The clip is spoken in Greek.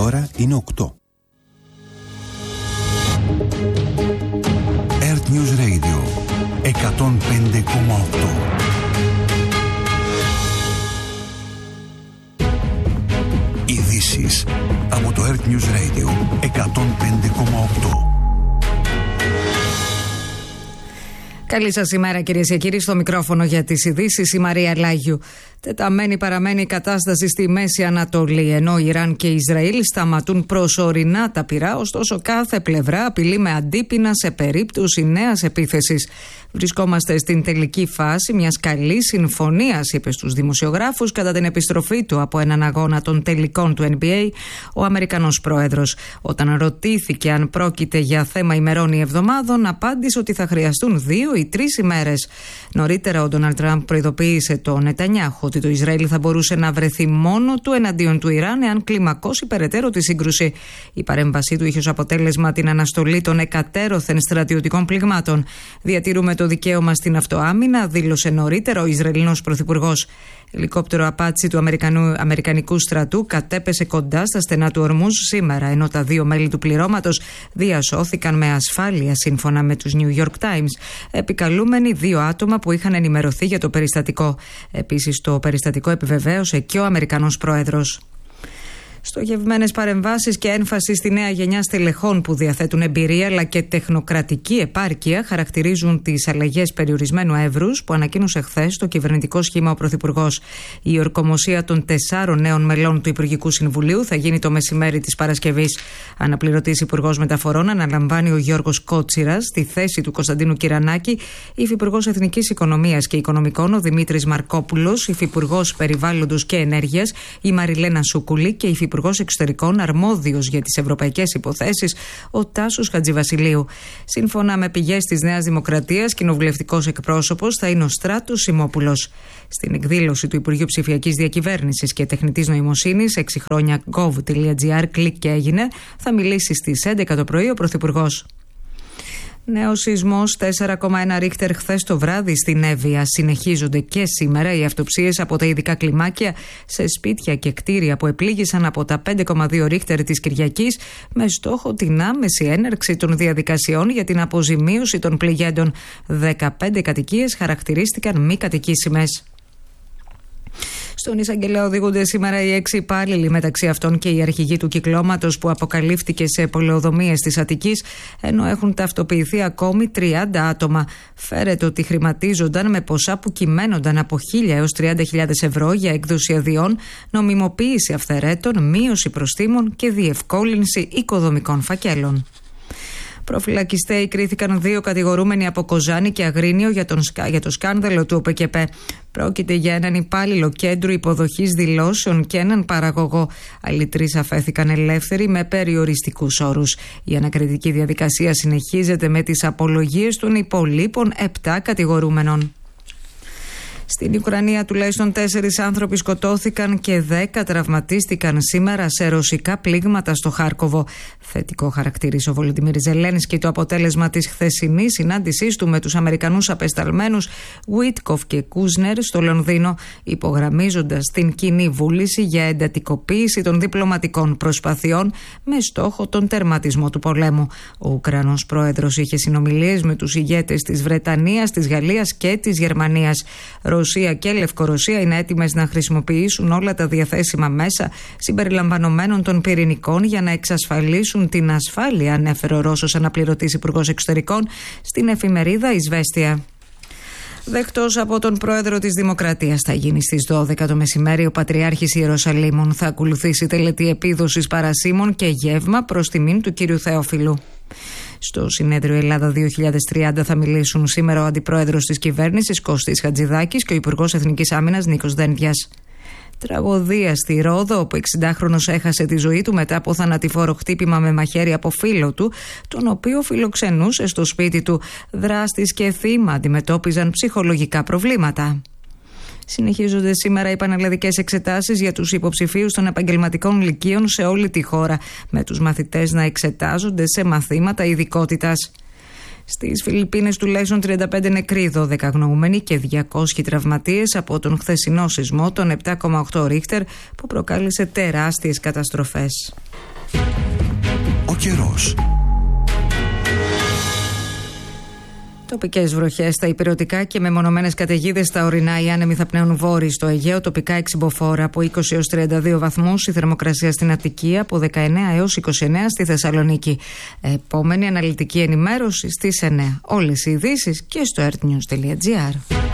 ώρα είναι 8. Earth News Radio 105,8. Ειδήσεις από το Earth News Radio 105,8. Καλή σας ημέρα, κυρίες και κύριοι. Στο μικρόφωνο για τις ειδήσεις η Μαρία Λάγιου. Τεταμένη παραμένει η κατάσταση στη Μέση Ανατολή, ενώ Ιράν και Ισραήλ σταματούν προσωρινά τα πυρά, ωστόσο κάθε πλευρά απειλεί με αντίπεινα σε περίπτωση νέας επίθεσης. Βρισκόμαστε στην τελική φάση μιας καλής συμφωνίας, είπε στους δημοσιογράφους κατά την επιστροφή του από έναν αγώνα των τελικών του NBA ο Αμερικανός πρόεδρος. Όταν ρωτήθηκε αν πρόκειται για θέμα ημερών ή εβδομάδων, απάντησε ότι θα χρειαστούν 2 ή 3 ημέρες. Νωρίτερα, ο Ντόναλντ Τραμπ προειδοποίησε τον Νετανιάχου ότι το Ισραήλ θα μπορούσε να βρεθεί μόνο του εναντίον του Ιράν εάν κλιμακώσει περαιτέρω τη σύγκρουση. Η παρέμβασή του είχε ως αποτέλεσμα την αναστολή των εκατέρωθεν στρατιωτικών πληγμάτων. Διατηρούμε το δικαίωμα στην αυτοάμυνα, δήλωσε νωρίτερα ο Ισραηλινός πρωθυπουργός. Ελικόπτερο απάτσι του Αμερικανικού στρατού κατέπεσε κοντά στα στενά του Ορμούζ σήμερα, ενώ τα 2 μέλη του πληρώματος διασώθηκαν με ασφάλεια, σύμφωνα με τους New York Times, επικαλούμενοι 2 άτομα που είχαν ενημερωθεί για το περιστατικό. Επίσης, το περιστατικό επιβεβαίωσε και ο Αμερικανός πρόεδρος. Στοχευμένες παρεμβάσεις και έμφαση στη νέα γενιά στελεχών που διαθέτουν εμπειρία αλλά και τεχνοκρατική επάρκεια χαρακτηρίζουν τις αλλαγές περιορισμένου εύρους που ανακοίνωσε χθες το κυβερνητικό σχήμα ο Πρωθυπουργός. Η ορκομοσία των 4 νέων μελών του Υπουργικού Συμβουλίου θα γίνει το μεσημέρι της Παρασκευής. Αναπληρωτής Υπουργός Μεταφορών αναλαμβάνει ο Γιώργος Κότσιρας, στη θέση του Κωνσταντίνου Κυρανάκη, Υφυπουργός Εθνικής Οικονομίας και Οικονομικών ο Δημήτρης Μαρκόπουλος, Υφυπουργός Περιβάλλοντος και Ενέργειας η Μαριλένα Σούκουλη και Υφυπουργός Εξωτερικών αρμόδιος για τις ευρωπαϊκές υποθέσεις ο Τάσος Χατζηβασιλείου. Σύμφωνα με πηγές της Νέας Δημοκρατίας, κοινοβουλευτικός εκπρόσωπος θα είναι ο Στράτος Σιμόπουλος. Στην εκδήλωση του Υπουργείου Ψηφιακής Διακυβέρνησης και Τεχνητής Νοημοσύνης 6 χρόνια gov.gr, κλικ και έγινε, θα μιλήσει στις 11 το πρωί ο Πρωθυπουργός. Νέος σεισμός 4,1 ρίχτερ χθες το βράδυ στην Εύβοια. Συνεχίζονται και σήμερα οι αυτοψίες από τα ειδικά κλιμάκια σε σπίτια και κτίρια που επλήγησαν από τα 5,2 ρίχτερ της Κυριακής, με στόχο την άμεση έναρξη των διαδικασιών για την αποζημίωση των πληγέντων. 15 κατοικίες χαρακτηρίστηκαν μη κατοικήσιμες. Στον εισαγγελέα οδηγούνται σήμερα οι 6 υπάλληλοι, μεταξύ αυτών και οι αρχηγοί του κυκλώματος που αποκαλύφθηκε σε πολεοδομίες της Αττικής, ενώ έχουν ταυτοποιηθεί ακόμη 30 άτομα. Φέρεται ότι χρηματίζονταν με ποσά που κυμαίνονταν από 1.000 έως 30.000 ευρώ για έκδοση αδειών, νομιμοποίηση αυθαιρέτων, μείωση προστίμων και διευκόλυνση οικοδομικών φακέλων. Προφυλακιστέοι κρίθηκαν 2 κατηγορούμενοι από Κοζάνη και Αγρίνιο για το σκάνδαλο του ΟΠΕΚΕΠΕ. Πρόκειται για έναν υπάλληλο κέντρου υποδοχής δηλώσεων και έναν παραγωγό. Άλλοι 3 αφέθηκαν ελεύθεροι με περιοριστικούς όρους. Η ανακριτική διαδικασία συνεχίζεται με τις απολογίες των υπολείπων 7 κατηγορούμενων. Στην Ουκρανία τουλάχιστον 4 άνθρωποι σκοτώθηκαν και 10 τραυματίστηκαν σήμερα σε ρωσικά πλήγματα στο Χάρκοβο. Θετικό χαρακτήρισε ο Βολοντιμίρ Ζελένσκι το αποτέλεσμα της χθεσινής συνάντησής του με τους Αμερικανούς απεσταλμένους Βουίτκοφ και Κούσνερ στο Λονδίνο, υπογραμμίζοντας την κοινή βούληση για εντατικοποίηση των διπλωματικών προσπαθειών με στόχο τον τερματισμό του πολέμου. Ο Ουκρανός πρόεδρος είχε συνομιλίες με τους ηγέτες της Βρετανίας, της Γαλλίας και της Γερμανίας. Ρωσία και Λευκορωσία είναι έτοιμες να χρησιμοποιήσουν όλα τα διαθέσιμα μέσα συμπεριλαμβανομένων των πυρηνικών για να εξασφαλίσουν την ασφάλεια, ανέφερε ο Ρώσος αναπληρωτής Υπουργός Εξωτερικών στην εφημερίδα Ισβέστια. Δεκτός από τον πρόεδρο της Δημοκρατίας θα γίνει στις 12 το μεσημέρι ο Πατριάρχης Ιερουσαλήμων. Θα ακολουθήσει τελετή επίδοσης παρασίμων και γεύμα προς τιμήν του κύριου Θεόφιλου. Στο συνέδριο Ελλάδα 2030 θα μιλήσουν σήμερα ο αντιπρόεδρος της κυβέρνησης Κώστης Χατζηδάκης και ο Υπουργός Εθνικής Άμυνας Νίκος Δένδιας. Τραγωδία στη Ρόδο, όπου 60χρονος έχασε τη ζωή του μετά από θανατηφόρο χτύπημα με μαχαίρι από φίλο του, τον οποίο φιλοξενούσε στο σπίτι του. Δράστης και θύμα αντιμετώπιζαν ψυχολογικά προβλήματα. Συνεχίζονται σήμερα οι πανελλαδικές εξετάσεις για τους υποψηφίους των επαγγελματικών λυκείων σε όλη τη χώρα, με τους μαθητές να εξετάζονται σε μαθήματα ειδικότητας. Στις Φιλιππίνες τουλάχιστον 35 νεκροί, 12 αγνοούμενοι και 200 τραυματίες από τον χθεσινό σεισμό, τον 7,8 Ρίχτερ, που προκάλεσε τεράστιες καταστροφές. Ο καιρός. Τοπικές βροχές στα ηπειρωτικά και μεμονωμένες καταιγίδες στα ορεινά. Οι άνεμοι θα πνέουν βόρειοι στο Αιγαίο, τοπικά εξυμποφόρα από 20 έως 32 βαθμούς. Η θερμοκρασία στην Αττική από 19 έως 29 στη Θεσσαλονίκη. Επόμενη αναλυτική ενημέρωση στις 9. Όλες οι ειδήσεις και στο earthnews.gr.